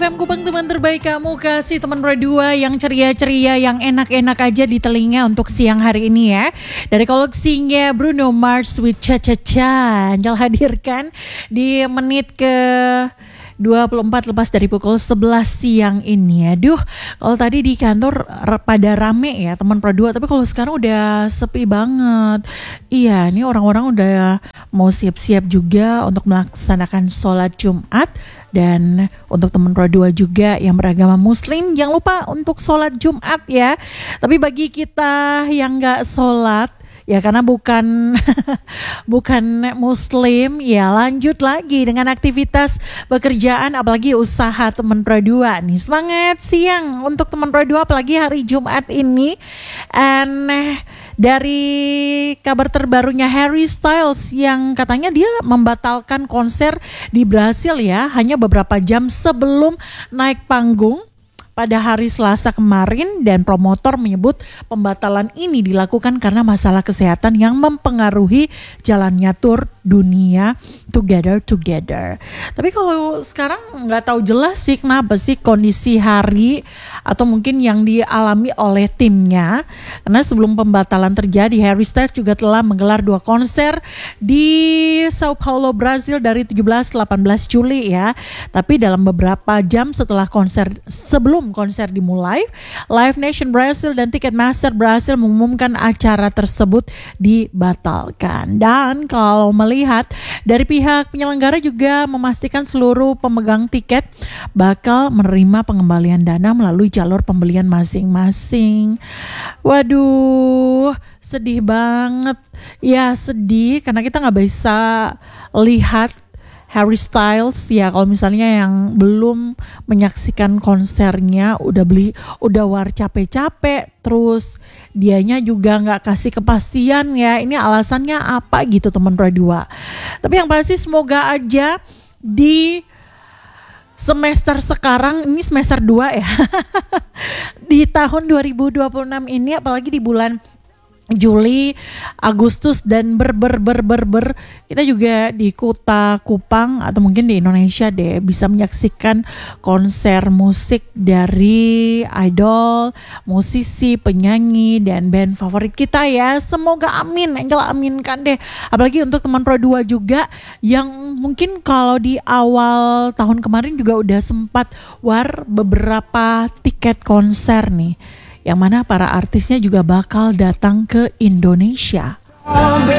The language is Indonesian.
FM Kupang, teman terbaik kamu, kasih teman berdua yang ceria-ceria, yang enak-enak aja di telinga untuk siang hari ini ya. Dari koleksinya Bruno Mars with Cha Cha Cha, Angel hadirkan di menit ke 24 lepas dari pukul 11 siang ini. Aduh, kalau tadi di kantor pada rame ya teman Pro 2, tapi kalau sekarang udah sepi banget. Iya, ini orang-orang udah mau siap-siap juga untuk melaksanakan sholat Jumat. Dan untuk teman Pro 2 juga yang beragama Muslim, jangan lupa untuk sholat Jumat ya. Tapi bagi kita yang gak sholat, ya karena bukan bukan Muslim, ya lanjut lagi dengan aktivitas pekerjaan, apalagi usaha teman Pro 2 nih. Semangat siang untuk teman Pro 2, apalagi hari Jumat ini. Dari kabar terbarunya Harry Styles yang katanya dia membatalkan konser di Brasil ya, hanya beberapa jam sebelum naik panggung pada hari Selasa kemarin, dan promotor menyebut pembatalan ini dilakukan karena masalah kesehatan yang mempengaruhi jalannya tur dunia Together. Tapi kalau sekarang nggak tahu jelas sih kenapa sih kondisi Harry atau mungkin yang dialami oleh timnya, karena sebelum pembatalan terjadi Harry Styles juga telah menggelar 2 konser di Sao Paulo, Brasil dari 17-18 Juli ya. Tapi dalam beberapa jam setelah sebelum konser dimulai, Live Nation Brasil dan Ticketmaster Brasil mengumumkan acara tersebut dibatalkan. Dan kalau melihat dari pihak penyelenggara juga memastikan seluruh pemegang tiket bakal menerima pengembalian dana melalui jalur pembelian masing-masing. Waduh, sedih banget. Ya sedih karena kita gak bisa lihat Harry Styles ya, kalau misalnya yang belum menyaksikan konsernya udah war capek-capek, terus dianya juga nggak kasih kepastian ya, ini alasannya apa gitu teman Pro 2. Tapi yang pasti semoga aja di semester sekarang, ini semester 2 ya, di tahun 2026 ini, apalagi di bulan Juli, Agustus dan kita juga di kota Kupang atau mungkin di Indonesia deh bisa menyaksikan konser musik dari idol, musisi, penyanyi dan band favorit kita ya. Semoga amin, Angel aminkan deh. Apalagi untuk teman Pro 2 juga yang mungkin kalau di awal tahun kemarin juga udah sempat war beberapa tiket konser nih, yang mana para artisnya juga bakal datang ke Indonesia.